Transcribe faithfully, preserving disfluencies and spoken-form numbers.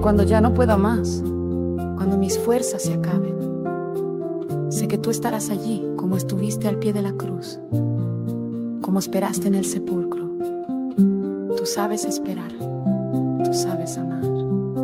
cuando ya no pueda más, cuando mis fuerzas se acaben, sé que tú estarás allí como estuviste al pie de la cruz, como esperaste en el sepulcro. Tú sabes esperar, tú sabes amar.